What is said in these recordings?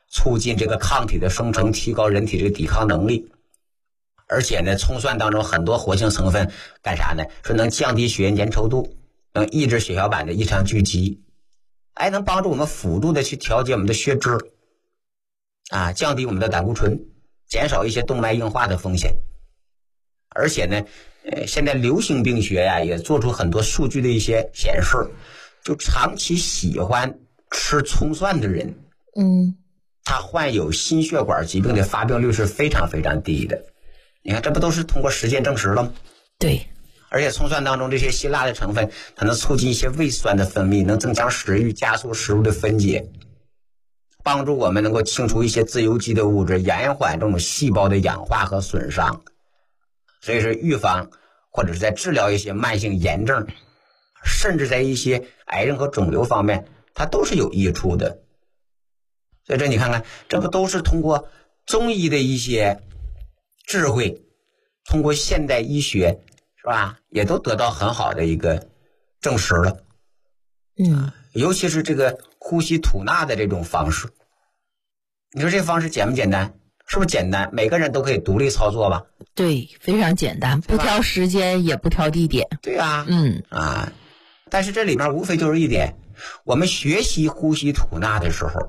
促进这个抗体的生成，提高人体这个抵抗能力。而且呢，葱蒜当中很多活性成分干啥呢？说能降低血液粘稠度，能抑制血小板的异常聚集，能帮助我们辅助的去调节我们的血脂，降低我们的胆固醇，减少一些动脉硬化的风险。而且呢，现在流行病学也做出很多数据的一些显示，就长期喜欢吃葱蒜的人，他患有心血管疾病的发病率是非常非常低的。你看，这不都是通过实践证实了吗？ 对。 而且葱蒜当中这些辛辣的成分，它能促进一些胃酸的分泌，能增强食欲，加速食物的分解，帮助我们能够清除一些自由基的物质，延缓这种细胞的氧化和损伤。所以说预防或者是在治疗一些慢性炎症，甚至在一些癌症和肿瘤方面，它都是有益处的。所以这你看看，这不都是通过中医的一些智慧，通过现代医学，是吧？也都得到很好的一个证实了。尤其是这个呼吸吐纳的这种方式，你说这方式简不简单？是不是简单？每个人都可以独立操作吧？ 对，非常简单，不挑时间也不挑地点。 对啊，但是这里面无非就是一点，我们学习呼吸吐纳的时候，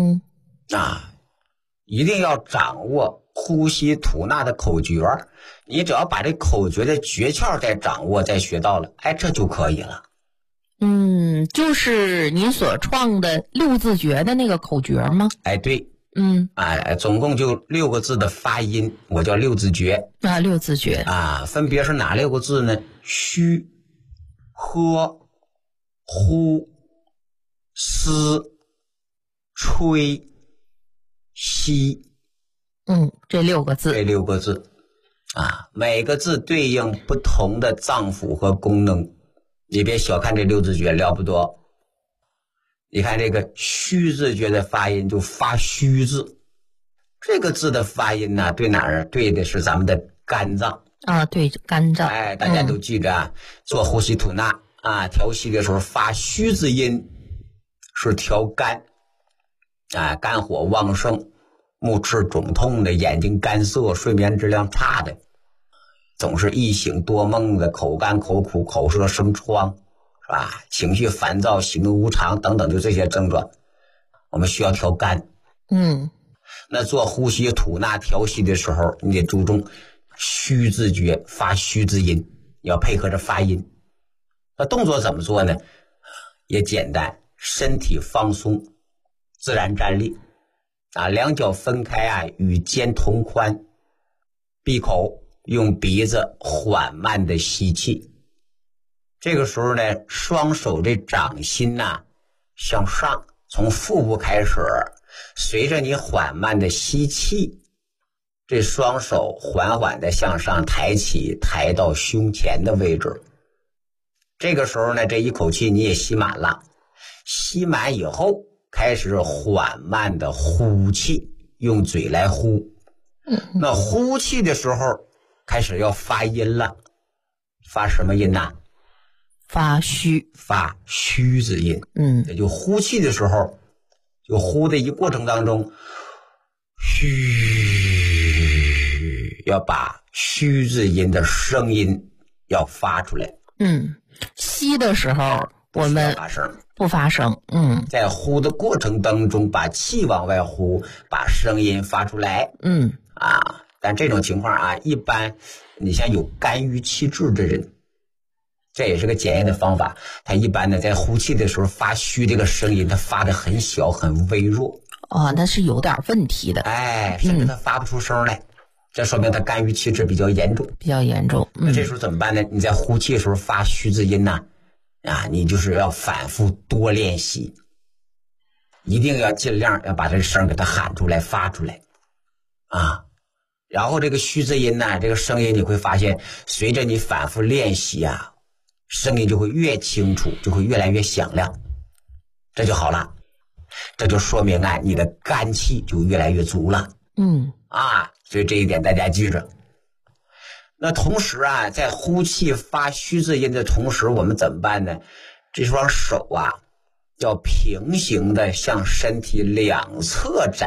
一定要掌握呼吸吐纳的口诀。你只要把这口诀的诀窍再掌握，再学到了，这就可以了。 就是您所创的6字诀的那个口诀吗？ 对。总共就6个字的发音，我叫6字诀。 6字诀分别是哪6个字呢？虚、喝、呼、思、吹、吸。 这6个字。 这6个字每个字对应不同的脏腑和功能。你别小看这6字诀，了不得。你看这个虚字诀的发音就发虚字，这个字的发音呢，对哪儿？对的是咱们的肝脏对，肝脏。 大家都记着做呼吸吐纳调息的时候发虚字音是调肝肝火旺盛，目赤肿痛的，眼睛干涩，睡眠质量差的，总是易醒多梦的，口干口苦，口舌生疮，是吧？情绪烦躁，行动无常等等，就这些症状，我们需要调肝。那做呼吸吐纳调息的时候，你得注重虚字诀，发虚字音，你要配合着发音。那动作怎么做呢？也简单，身体放松，自然站立两脚分开与肩同宽，闭口，用鼻子缓慢的吸气。这个时候呢，双手这掌心向上，从腹部开始，随着你缓慢的吸气，这双手缓缓的向上抬起，抬到胸前的位置。这个时候呢，这一口气你也吸满了，吸满以后开始缓慢的呼气，用嘴来呼。那呼气的时候开始要发音了，发什么音发虚， 发虚字音。也就呼气的时候，就呼的一过程当中，虚，要把虚字音的声音要发出来。 吸的时候我们不发声。 在呼的过程当中，把气往外呼，把声音发出来。但这种情况一般你像有肝郁气滞的人，这也是个检验的方法。他一般呢在呼气的时候发虚，这个声音他发的很小很微弱。 那是有点问题的。 甚至他发不出声来，这说明他肝郁气滞比较严重。那这时候怎么办呢？你在呼气的时候发虚字音你就是要反复多练习，一定要尽量要把这声给它喊出来发出来然后这个虚字音这个声音你会发现，随着你反复练习声音就会越清楚，就会越来越响亮，这就好了。这就说明你的肝气就越来越足了。所以这一点大家记着。那同时在呼气发虚字音的同时，我们怎么办呢？这双手要平行的向身体两侧展